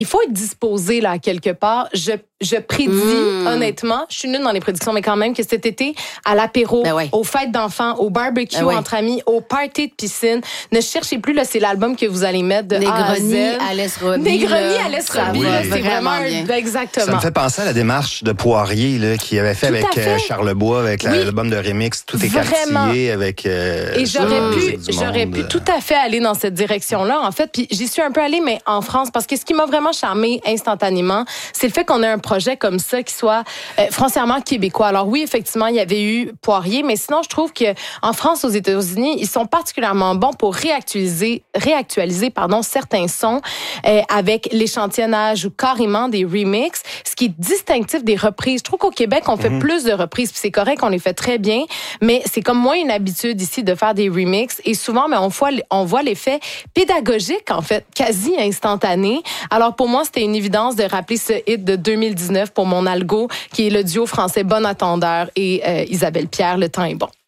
il faut être disposé là quelque part. Je prédis, honnêtement, je suis nulle dans les prédictions, mais quand même que cet été, à l'apéro, aux fêtes d'enfants, au barbecue entre amis, au party de piscine, ne cherchez plus, là, c'est l'album que vous allez mettre de Negroni, Alès Roby. Negroni, Alès Roby, c'est vraiment bien. Exactement. Ça me fait penser à la démarche de Poirier là, qui avait fait avec Charlebois, avec l'album de remix, tout est quartier avec. Et j'aurais pu tout à fait aller dans cette direction-là, en fait. Puis j'y suis un peu allée, mais en France, parce que ce qui m'a vraiment charmé instantanément, c'est le fait qu'on ait un projet comme ça qui soit foncièrement québécois. Alors oui, effectivement, il y avait eu Poirier, mais sinon, je trouve que en France, aux États-Unis, ils sont particulièrement bons pour réactualiser certains sons avec l'échantillonnage ou carrément des remixes, ce qui est distinctif des reprises. Je trouve qu'au Québec, on fait plus de reprises, puis c'est correct, on les fait très bien, mais c'est comme moins une habitude ici de faire des remixes, et souvent, mais on voit l'effet pédagogique, en fait, quasi instantané. Alors pour moi, c'était une évidence de rappeler ce hit de 2019 pour mon algo, qui est le duo français Bon Attendeur et Isabelle Pierre, Le temps est bon.